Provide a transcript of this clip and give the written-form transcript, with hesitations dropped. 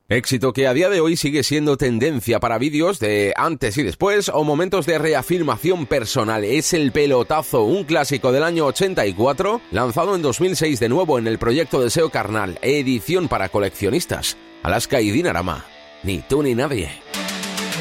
Éxito que a día de hoy sigue siendo tendencia para vídeos de antes y después o momentos de reafirmación personal. Es El Pelotazo, un clásico del año 84, lanzado en 2006 de nuevo en el proyecto Deseo Carnal, edición para coleccionistas. Alaska y Dinarama, ni tú ni nadie.